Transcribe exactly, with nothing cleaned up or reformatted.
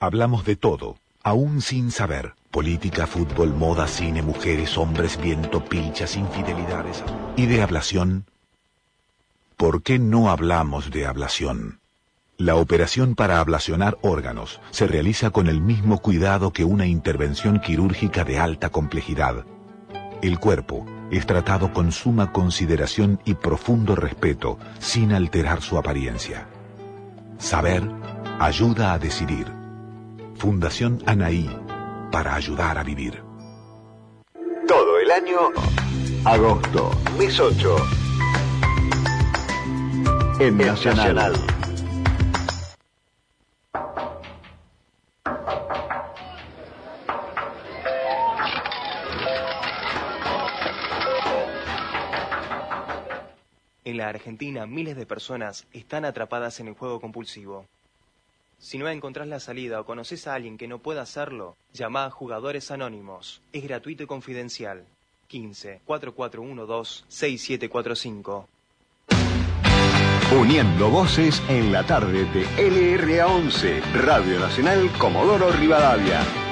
Hablamos de todo, aún sin saber. Política, fútbol, moda, cine, mujeres, hombres, viento, pilchas, infidelidades. ¿Y de ablación? ¿Por qué no hablamos de ablación? La operación para ablacionar órganos se realiza con el mismo cuidado que una intervención quirúrgica de alta complejidad. El cuerpo es tratado con suma consideración y profundo respeto, sin alterar su apariencia. Saber ayuda a decidir. Fundación Anaí, para ayudar a vivir. Todo el año, agosto, mes ocho. En Nacional. Nacional. En la Argentina, miles de personas están atrapadas en el juego compulsivo. Si no encontrás la salida o conoces a alguien que no pueda hacerlo, llama a Jugadores Anónimos. Es gratuito y confidencial. quince, cuatro cuatro uno dos, seis siete cuatro cinco. Uniendo voces en la tarde de L R A once, Radio Nacional Comodoro Rivadavia.